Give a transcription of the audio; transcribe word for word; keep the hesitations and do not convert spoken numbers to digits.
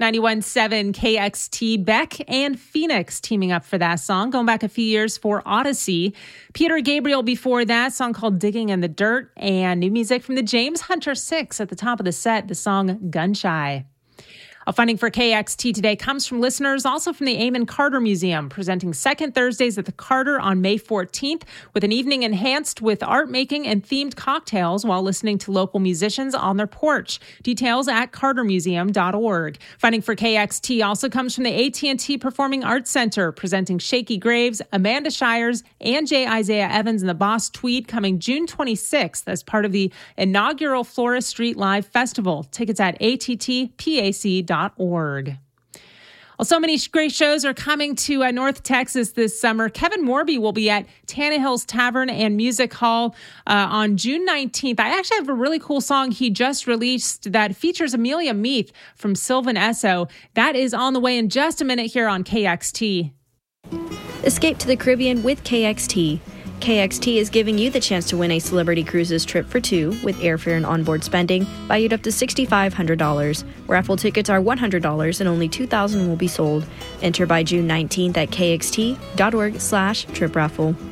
ninety-one point seven K X T, Beck and Phoenix teaming up for that song. Going back a few years for Odyssey. Peter Gabriel before that, song called Digging in the Dirt. And new music from the James Hunter Six at the top of the set, the song Gunshy. Our funding for K X T today comes from listeners also from the Amon Carter Museum, presenting second Thursdays at the Carter on May fourteenth with an evening enhanced with art making and themed cocktails while listening to local musicians on their porch. Details at carter museum dot org. Funding for K X T also comes from the A T and T Performing Arts Center, presenting Shaky Graves, Amanda Shires, and J. Isaiah Evans and the Boss Tweed coming June twenty-sixth as part of the inaugural Flora Street Live Festival. Tickets at A T T P A C dot org. Well, so many great shows are coming to uh, North Texas this summer. Kevin Morby will be at Tannehill's Tavern and Music Hall uh, on June nineteenth. I actually have a really cool song he just released that features Amelia Meath from Sylvan Esso. That is on the way in just a minute here on K X T. Escape to the Caribbean with K X T. K X T is giving you the chance to win a Celebrity Cruises trip for two with airfare and onboard spending valued up to six thousand five hundred dollars. Raffle tickets are one hundred dollars and only two thousand will be sold. Enter by June nineteenth at kxt.org slash trip raffle.